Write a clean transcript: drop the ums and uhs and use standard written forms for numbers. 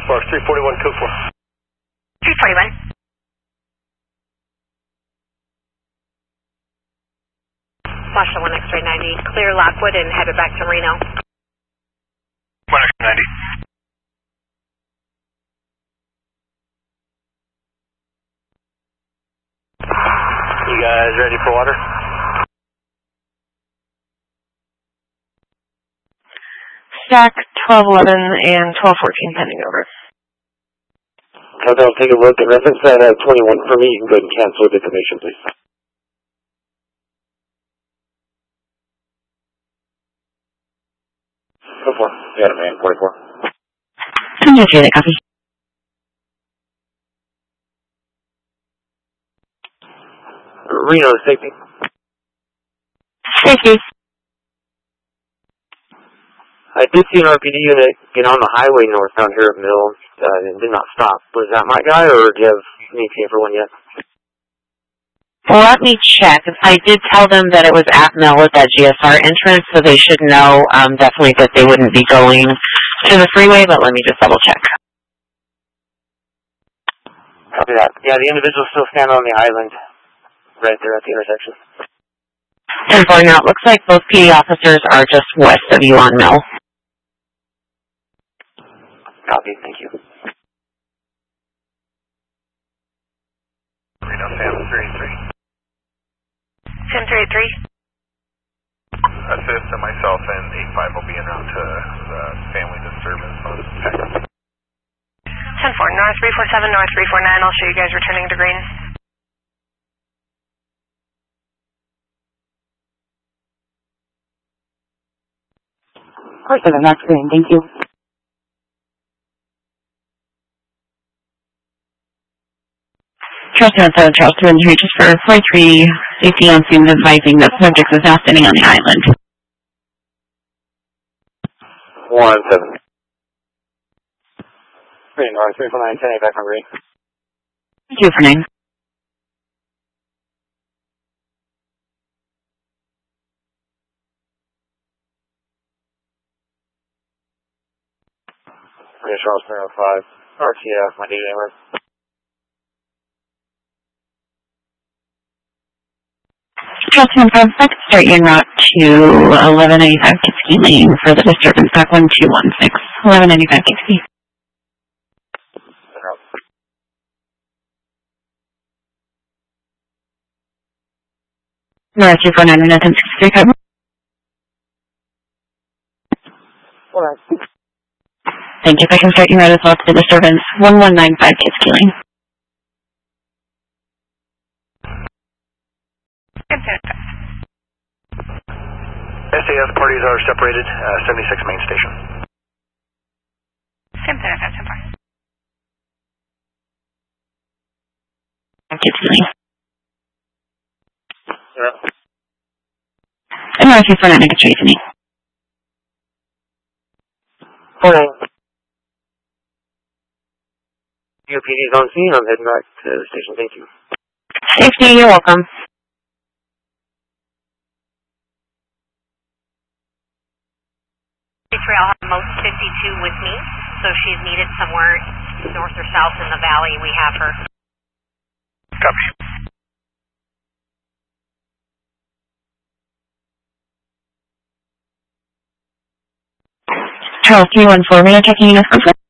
Mark 341, code 4. 341. Flash 1 X-ray 90, clear Lockwood and headed back to Reno. 1 X-ray 90. You guys ready for water? Stack 1211 and 1214 pending over. I'll take a look at reference at 21 for me. You can go ahead and cancel with information, please. Go for it. Got it, man. 44. I'm just here to copy. Reno, safety. Safety. I did see an RPD unit get on the highway northbound here at Mill and did not stop. Was that my guy, or do you have any team for one yet? Let me check. I did tell them that it was at Mill at that GSR entrance, so they should know definitely that they wouldn't be going to the freeway, but let me just double check. Copy that. Yeah, the individual's still standing on the island right there at the intersection. 10-4 now. It looks like both PD officers are just west of you on Mill. Copy, thank you. Reno, Sam 383. Sam 383. Assist and myself and 85 will be en route to the family disturbance on Texas. 10-4, North 347, North 349. I'll show you guys returning to green. Of course, I'm not green. Thank you. Charleston 7, Charleston 3, just for 43 safety on scene advising that subject is now standing on the island. 1-7. Green, North 349, 10 back on green. Thank you for name. Green, Charleston 5. RTF, my data name. Charleston 5, I can start you en route to 1195 Kitski Lane for the disturbance back 1216. 1195 Kitski. North 249 and 1063. Alright. Thank you. If I can start you right as well to the disturbance 1195 Kitski Lane. SAS parties are separated, 76 main station. Sam 10-4. Kitski Lane. Yeah. And North 249, I can show you to me. 49. UPD's on scene. I'm heading back to the station. Thank you. Safety, you're welcome. I'll have most 52 with me, so if she's needed somewhere north or south in the valley, we have her. Copy. Charles 314, we are checking in as confirmed.